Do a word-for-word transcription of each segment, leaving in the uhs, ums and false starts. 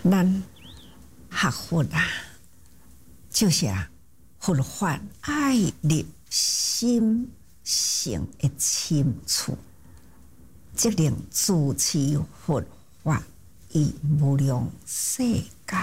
咱学佛啊，就是啊，佛法爱入心性的深处，即能主持佛法于无量世界，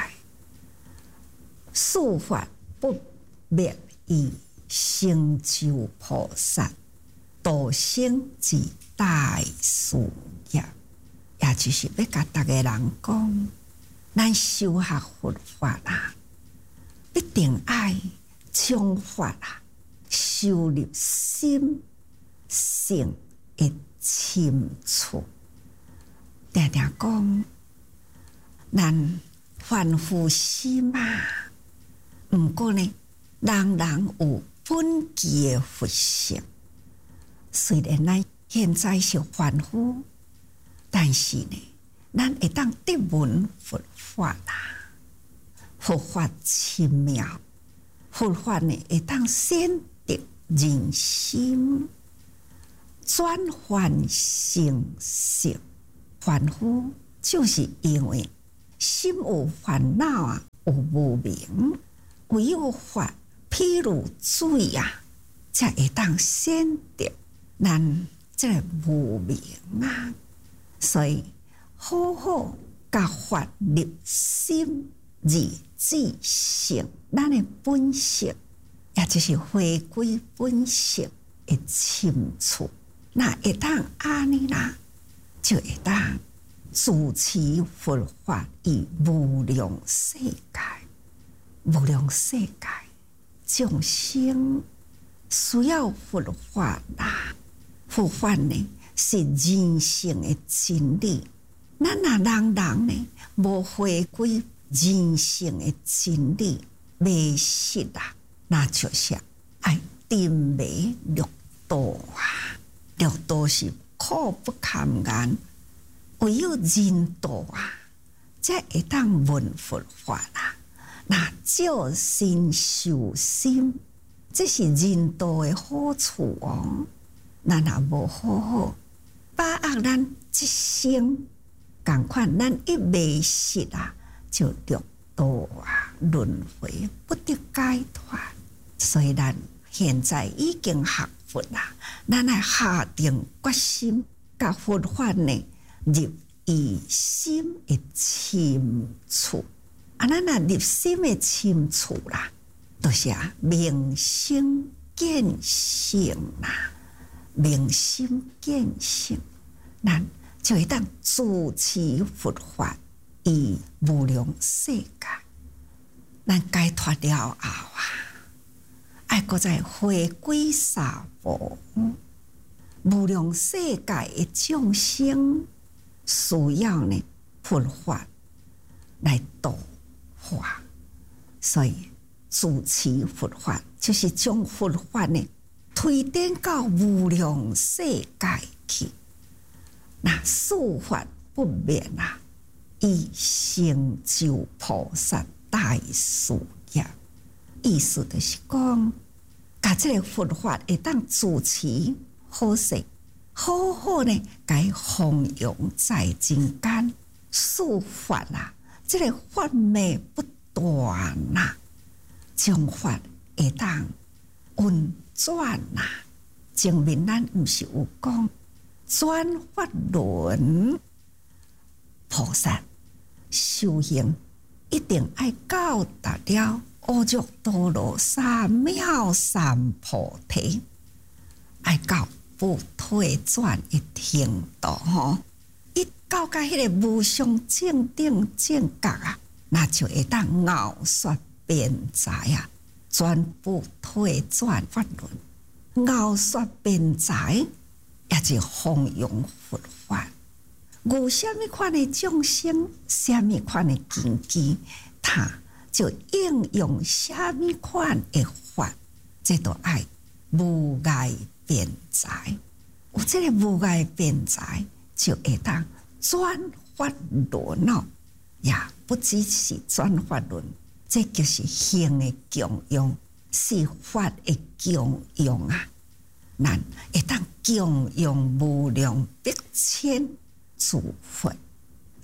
事法不灭于成就菩萨，度生之大事业。也就是要甲逐个人讲，咱修学佛法啊，一定爱将法啊修入心性的深处。定定讲，咱凡夫心啊，毋过呢，人人有本具的佛性。虽然咱现在是凡夫，但是呢，咱会当得闻佛法啦。佛法深妙，佛法呢会当显得人心，转凡成圣。凡夫就是因为心有烦恼啊，有无明，唯有法譬如水啊，才会当显得咱这个无明啊。所以好好甲法入心而自性，咱的本性，也就是回归本性的深处。那会当安尼啦，就会当主持佛法于无量世界。无量世界众生需要佛法啦，佛法呢是人性的真理。咱若人人呢无回归人性的真理，迷失啊，那就是爱沉迷六道啊。六道是苦不堪言，唯有人道啊，才会当闻佛法啦。那照心修心，这是人道的好处哦。咱若无好好把握咱一生，共款咱一迷失啊，就六道啊轮回不得解脱。所以咱现在已经学佛啦，咱来下定决心，甲佛法呢入于心的深处。啊，咱若入心的深处啦，就是啊明心见性啦，明心见性。咱就会当主持佛法于无量世界。咱解脱了后啊，爱搁再回归三宝。无量世界的众生需要呢佛法来度化，所以主持佛法就是将佛法呢推展到无量世界去。那事法不灭啊，以成就菩萨大事业。意思就是讲，甲这个佛法会当主持好势，好好呢，该弘扬在人间。事法啊，这个法脉不断啊，将法会当运转啊。前面咱毋是有讲？转法轮，菩萨修行一定要到达了阿耨多罗三藐三菩提，要到不退转的程度吼。一到甲迄个无上正等正觉啊，那就会当傲说辩才啊，全部退转法轮，傲说辩才。也就弘扬佛法，有什么款的众生，什么款的根基，他就应用什么款的法，这都爱无碍辩才。有这个无碍辩才，就会当转法轮哦，也不只是转法轮，这就是行的供养，是法的供养啊。咱会当供养无量百千诸佛，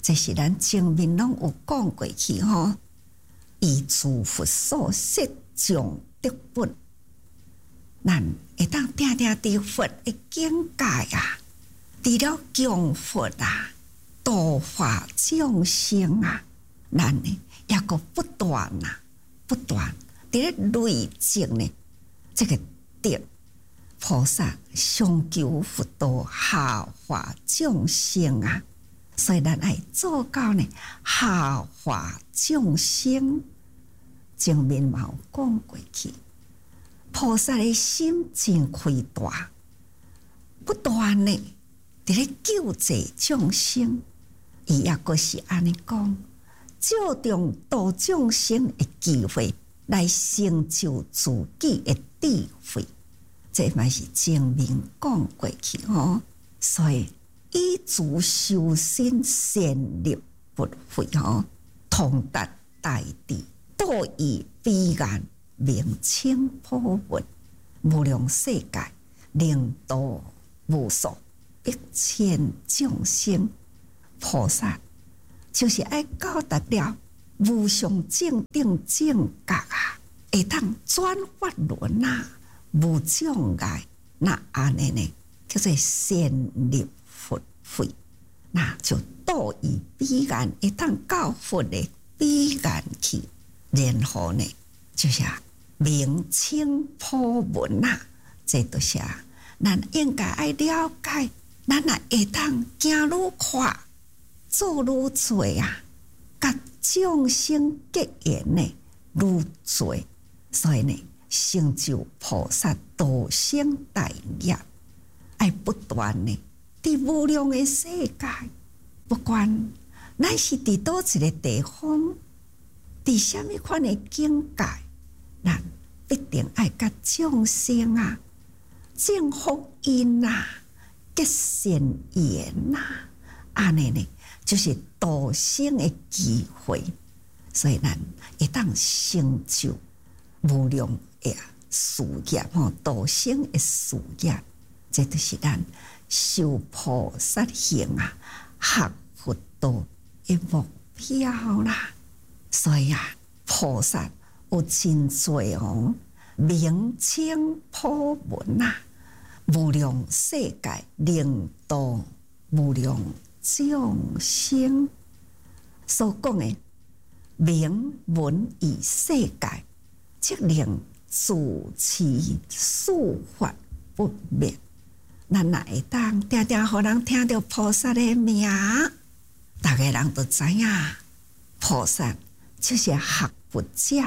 这是咱前面拢有讲过去吼，以诸佛所设将得本，咱会当定定伫佛的境界啊，除了供佛啊，度化众生啊，咱呢也个不断啊，不断伫咧累积呢，这个德菩萨上求佛道，下化众生啊，所以咱爱做到呢下化众生。前面嘛有讲过去，菩萨的心真开大，不断呢伫咧救济众生，伊也个是安尼讲，借重度众生的机会来成就自己的智慧，这嘛是前面讲过去吼。所以以自修身善立不废吼，通达大智，度以彼岸名称普闻，无量世界令度无数一千众生。菩萨就是爱到达了无上正等正觉啊，会当转法轮啊，无障碍，那安尼呢叫做善立佛慧，那就度以彼岸，会当到佛的彼岸去。然后呢，就是名称普闻啊，这都是咱应该爱了解，咱也会当行愈快，做愈多啊，甲众生结缘呢愈多，所以呢，成就菩萨度生大业，爱不断呢，伫无量的世界，不管咱是伫倒一个地方。伫什么款的境界，咱必定爱甲众生啊，种福因啊，结善缘啊，安尼呢，就是度生的机会。所以咱会当成就无量的事业吼，度生的事业，这就是咱修菩萨行啊，学佛道的目标啦。所以啊，菩萨有真多哦，名称普闻啊，无量世界令度无量众生。所讲的名闻于世界，即令自持事法不灭。咱若会当定定互人听到菩萨的名，大家人都知影菩萨就是学佛者，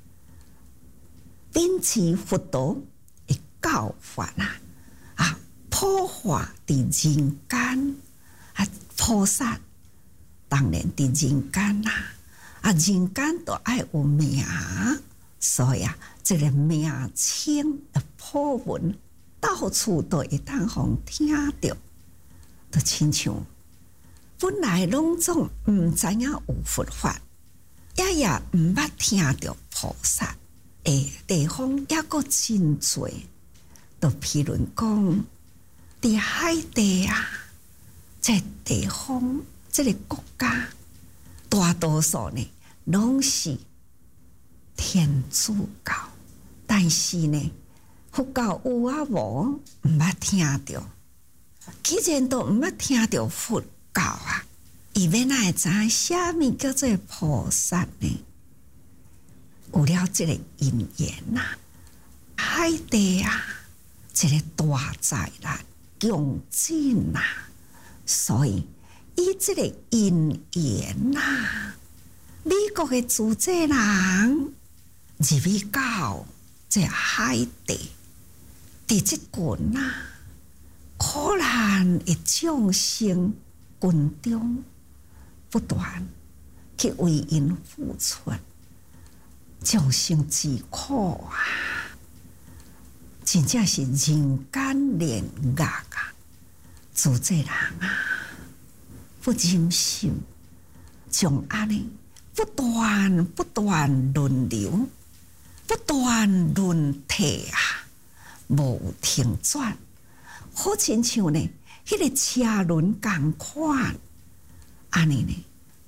秉持佛道的教法啊，啊，普化伫人间啊，菩萨当然伫人间啦，啊，人间都爱有名，所以啊，这个名称的普闻，到处都会当互听到，都亲像本来拢总毋知影有佛法。也也毋捌听到菩萨诶地方也个真多，就譬如讲，伫海地啊，这地方这个国家，大多数呢拢是天主教，但是呢，佛教有啊无毋捌听到，既然都毋捌听到佛教啊。伊要哪会知影啥物叫做菩萨呢？有了这个因缘呐，海地啊，这个大灾难强震呐，所以以这个因缘呐，美国的主治人入去到这海地，伫即群呐，可能的众生群中。不断去为因付出，众生之苦啊，真正是人间炼狱啊！主治人啊，不忍心，将安尼不断不断轮流，不断轮替啊，无停转，好亲像呢，迄个车轮共款。安尼呢，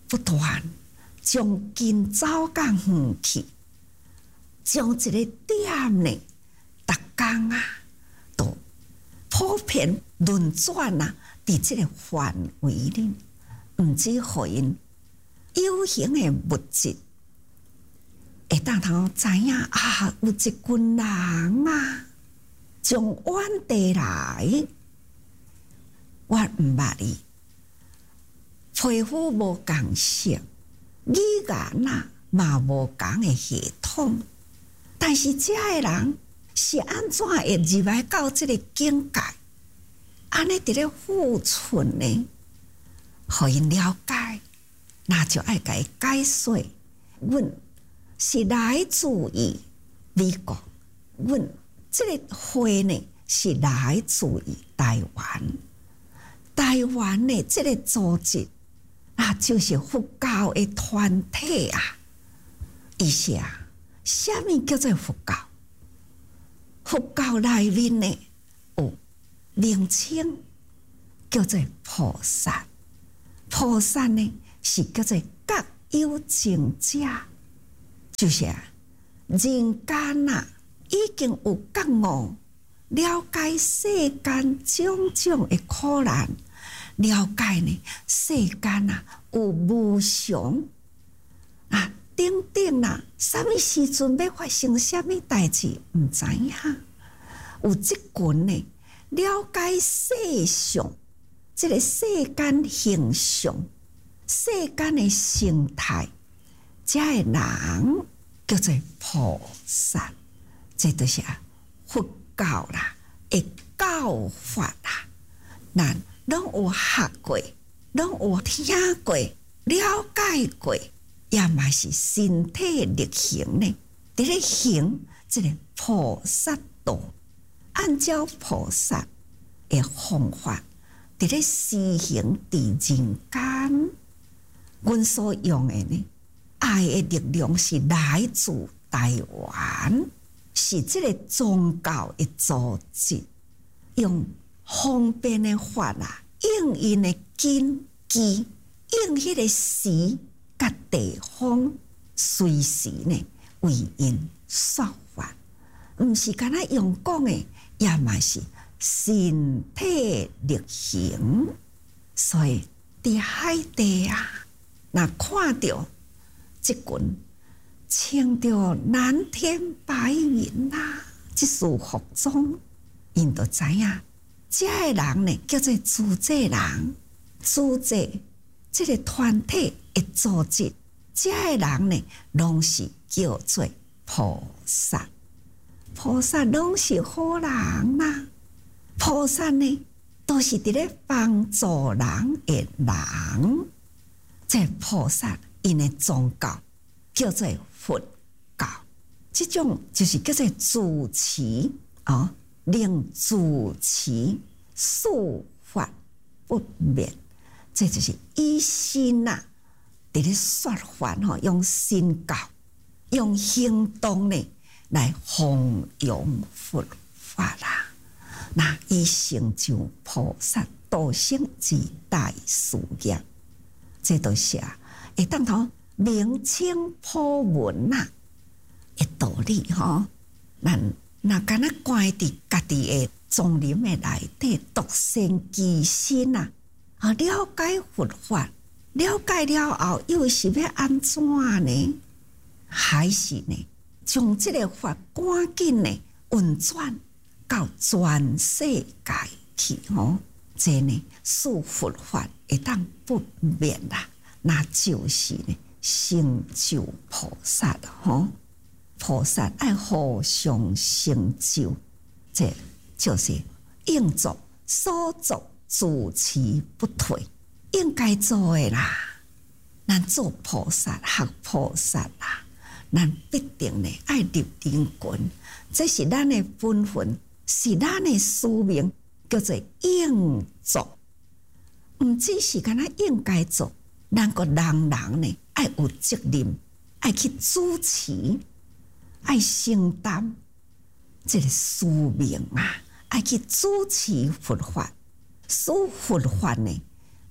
不断将今走到远去，将一个点呢，逐工啊，都普遍轮转啊，伫即个范围里，毋止互因有形的物质，会当通知影啊，有一群人啊，从远地来，我毋捌伊。皮肤无共色，语言啊嘛无共的系统，但是遮个人是安怎会入来到即个境界？安尼伫咧付出呢，互因了解，那就爱甲伊解说。阮是来自于美国，阮即个会呢是来自于台湾，台湾的即个组织。那就是佛教的团体啊！伊是啊，什么叫做佛教？佛教内面呢有名称叫做菩萨，菩萨呢是叫做觉有情者，就是啊，人間啊已經有覺悟，了解世間種種的苦難。了解呢，世間啊有無常啊，等等啦，什麼時陣要發生什麼代志，唔知影。有即群呢，了解世上，即、這個世間形象、世間的生態，這個人叫做菩薩，這就是啊佛教啦，嘅教法啦，咱。攏有學過，攏有聽過，了解過，也嘛是身體力行呢。伫咧行即個菩薩道，按照菩薩嘅方法，伫咧施行佇人間。阮所用嘅呢，愛嘅力量是來自台灣，是即個宗教嘅組織，用方便的法啊，用因的根基，用迄個時甲地方，隨時呢為因說法，毋是干那用講的，也嘛是身體力行。所以佇海地啊，若看到即群穿着藍天白雲啊，即束服裝，因就知影。這個人呢叫做主祭人，主祭這個團體的組織，這個人呢攏是叫做菩薩。菩薩攏是好人啦、啊，菩薩呢都是伫咧幫助人的人。這個、菩薩因的宗教叫做佛教，這種就是叫做主持哦。令主持事法不滅，這就是以身啊，伫咧說法吼，用身教、用行動呢來弘揚佛法啦。那以成就菩薩道生之大事業，這都是啊，會當頭明清普文啊嘅道理吼，咱。那敢若關佇家己的叢林的內底，獨善其身啊！啊，了解佛法，了解了後，又是要安怎呢？還是呢？將這個法趕緊呢運轉到全世界去吼，這呢使佛法會當不滅啦，那就是呢成就菩薩吼。菩薩愛互相成就，這就是應作所作，自持不退，應該做的啦。咱做菩薩學菩薩啦，咱必定呢愛入人群，這是咱的本分，是咱的使命，叫做應作。毋只是干那應該做，咱個人人呢愛有責任，愛去主持。愛承擔這個使命啊！愛去主持佛法，使佛法呢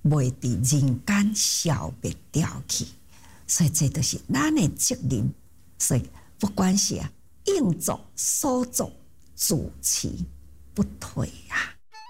袂伫人间消灭掉去。所以这就是咱的责任。所以不管是啊应作所作，自持不退。